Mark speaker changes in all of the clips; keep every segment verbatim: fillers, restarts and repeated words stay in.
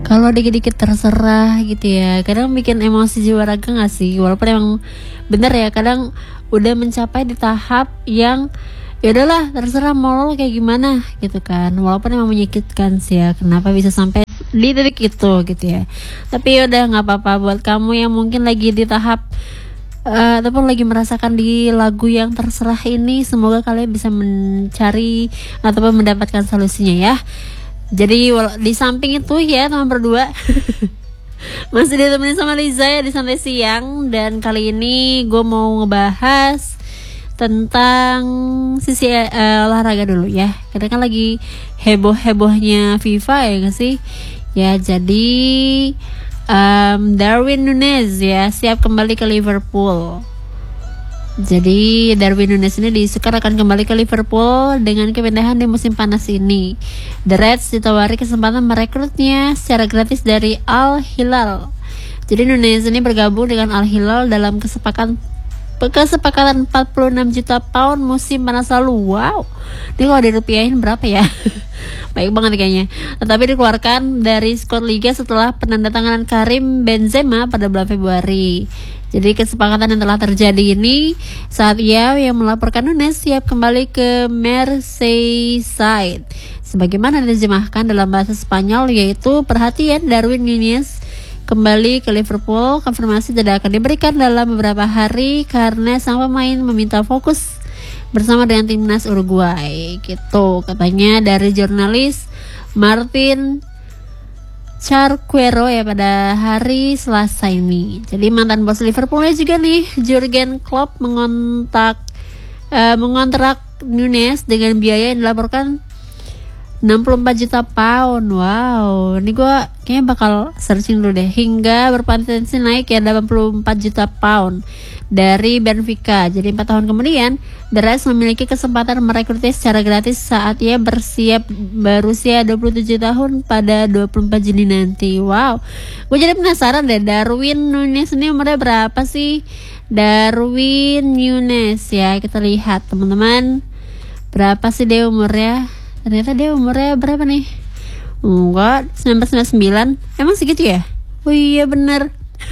Speaker 1: Kalau dikit-dikit terserah gitu ya, kadang bikin emosi jiwa raga gak sih? Walaupun emang bener ya, kadang udah mencapai di tahap yang ya udahlah terserah mau lo kayak gimana gitu kan. Walaupun emang menyakitkan sih ya, kenapa bisa sampai di titik itu gitu ya. Tapi ya udah nggak apa-apa buat kamu yang mungkin lagi di tahap uh, ataupun lagi merasakan di lagu yang terserah ini, semoga kalian bisa mencari ataupun mendapatkan solusinya ya. Jadi di samping itu ya teman berdua masih ditemenin sama Liza ya di Santai Siang. Dan kali ini gue mau ngebahas tentang sisi uh, olahraga dulu ya, karena kan lagi heboh-hebohnya FIFA ya gak sih ya. Jadi um, Darwin Núñez ya siap kembali ke Liverpool. Jadi Darwin Núñez ini diisukan akan kembali ke Liverpool dengan kepindahan di musim panas ini. The Reds ditawari kesempatan merekrutnya secara gratis dari Al Hilal. Jadi Núñez ini bergabung dengan Al Hilal dalam kesepakatan kesepakatan empat puluh enam juta pound musim panas lalu. Wow, ini kalau dirupiahin berapa ya? Baik banget kayaknya. Tetapi dikeluarkan dari skuad Liga setelah penandatanganan Karim Benzema pada bulan Februari. Jadi kesepakatan yang telah terjadi ini saat ia yang melaporkan Núñez siap kembali ke Merseyside. Sebagaimana diterjemahkan dalam bahasa Spanyol, yaitu perhatian Darwin Núñez kembali ke Liverpool. Konfirmasi tidak akan diberikan dalam beberapa hari karena sang pemain meminta fokus bersama dengan timnas Uruguay. Gitu katanya dari jurnalis Martin Charquero ya pada hari Selasa ini. Jadi mantan bos Liverpoolnya juga nih, Jurgen Klopp mengontak uh, mengontrak Núñez dengan biaya yang dilaporkan enam puluh empat juta pound. Wow, ini gue kayaknya bakal searching dulu deh. Hingga berpotensi naik ya delapan puluh empat juta pound dari Benfica. Jadi empat tahun kemudian The Reds memiliki kesempatan merekrutnya secara gratis saat ia bersiap berusia dua puluh tujuh tahun pada dua puluh empat Juni nanti. Wow, gue jadi penasaran deh, Darwin Núñez ini umurnya berapa sih? Darwin Núñez ya, kita lihat teman-teman, berapa sih dia umurnya? Ternyata dia umurnya berapa nih? Enggak, seribu sembilan ratus sembilan puluh sembilan. Emang segitu ya? Oh iya bener.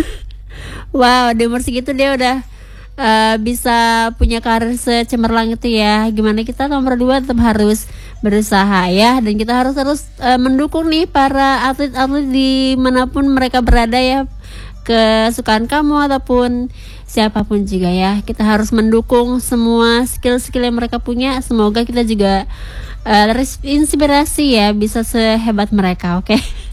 Speaker 1: Wow, di umur segitu dia udah uh, bisa punya karir secemerlang itu ya. Gimana kita nomor dua tetap harus berusaha ya. Dan kita harus terus uh, mendukung nih para atlet-atlet dimanapun mereka berada ya. Kesukaan kamu ataupun siapapun juga ya. Kita harus mendukung semua skill-skill yang mereka punya. Semoga kita juga uh, terinspirasi ya bisa sehebat mereka, oke? Okay?